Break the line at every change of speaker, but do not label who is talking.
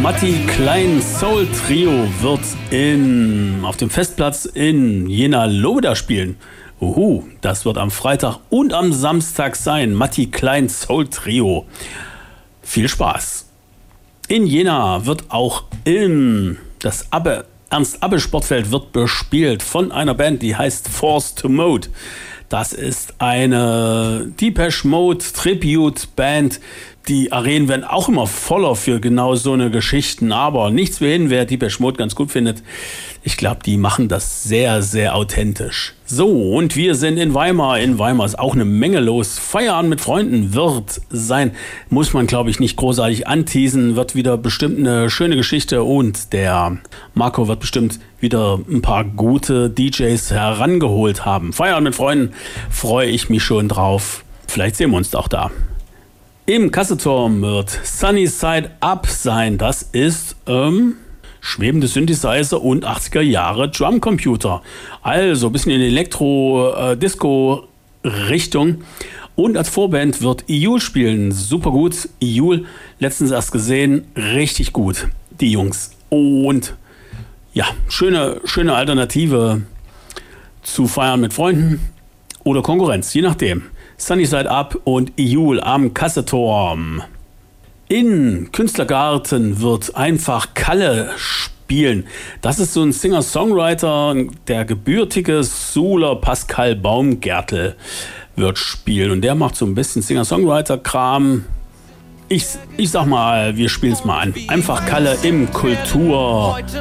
Matti Klein Soul Trio wird auf dem Festplatz in Jena-Lobeda spielen. Das wird am Freitag und am Samstag sein. Matti Klein Soul Trio. Viel Spaß. In Jena wird auch das Ernst-Abbe-Sportfeld wird bespielt von einer Band, die heißt Force to Mode. Das ist eine Depeche Mode Tribute Band. Die Arenen werden auch immer voller für genau so eine Geschichten, aber nichts wie hin, wer Depeche Mode ganz gut findet. Ich glaube, die machen das sehr, sehr authentisch. So, und wir sind in Weimar. In Weimar ist auch eine Menge los. Feiern mit Freunden wird sein. Muss man, glaube ich, nicht großartig anteasen. Wird wieder bestimmt eine schöne Geschichte. Und der Marco wird bestimmt wieder ein paar gute DJs herangeholt haben. Feiern mit Freunden, freue ich mich schon drauf. Vielleicht sehen wir uns auch da. Im Kasseturm wird Sunny Side Up sein. Das ist schwebende Synthesizer und 80er Jahre Drumcomputer. Also ein bisschen in Elektro-Disco-Richtung. Und als Vorband wird Iul spielen. Super gut. Iul, letztens erst gesehen, richtig gut. Die Jungs. Und ja, schöne Alternative zu Feiern mit Freunden oder Konkurrenz, je nachdem. Sunny Side Up und Iul am Kasseturm. In Künstlergarten wird einfach Kalle spielen. Das ist so ein Singer-Songwriter, der gebürtige Suler Pascal Baumgärtel wird spielen. Und der macht so ein bisschen Singer-Songwriter-Kram. Ich sag mal, wir spielen es mal an. Einfach Kalle im Kultur